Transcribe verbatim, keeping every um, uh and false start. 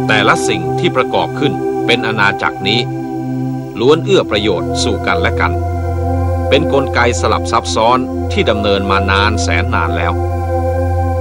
แต่ละสิ่งที่ประกอบขึ้นเป็นอาณาจักรนี้ล้วนเอื้อประโยชน์สู่กันและกันเป็นกลไกสลับซับซ้อนที่ดำเนินมานานแสนนานแล้ว